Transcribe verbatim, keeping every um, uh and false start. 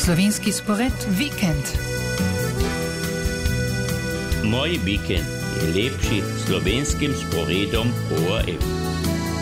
Slovenski spored Vikend. Moj vikend je lepši s slovenskim sporedom O R F.